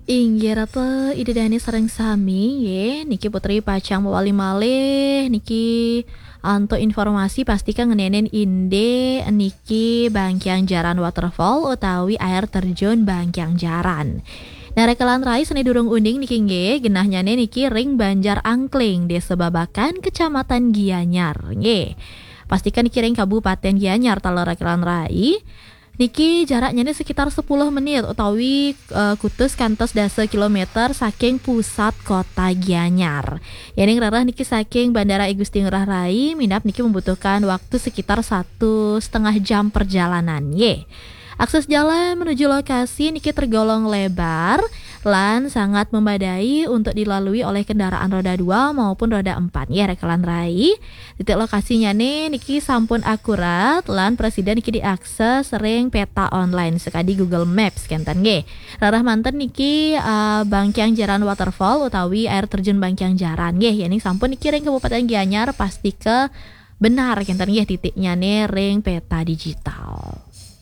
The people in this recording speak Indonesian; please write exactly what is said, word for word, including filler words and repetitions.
Inggih rate ide dani sareng sami ye niki Putri pacang mawali malih niki untuk informasi pastikan ngenenen inde niki Bangkyang Jaran Waterfall utawi air terjun Bangkyang Jaran. Narekelan rai seni durung unding niki nggih genahnyane niki Ring Banjar Angkling desa Babakan Kecamatan Gianyar nggih. Pastikan niki ring Kabupaten Gianyar talarekelan rai. Niki jaraknya ini sekitar sepuluh menit utawi uh, kutus kantos dasa kilometer saking pusat kota Gianyar. Yani ngerarah niki saking Bandara I Gusti Ngurah Rai minap niki membutuhkan waktu sekitar satu setengah jam perjalanan. Ye. Akses jalan menuju lokasi niki tergolong lebar lan sangat memadai untuk dilalui oleh kendaraan roda dua maupun roda empat. Ya rekelan rai. Titik lokasinya nih niki sampun akurat lan presiden niki diakses sering peta online sekadi Google Maps kenten nggih. Rarah manten niki uh, Bangkyang Jaran Waterfall utawi air terjun Bangkyang Jaran nggih. Yani sampun niki ring Kabupaten Gianyar pasti ke benar kenten nggih titiknya nih ring peta digital.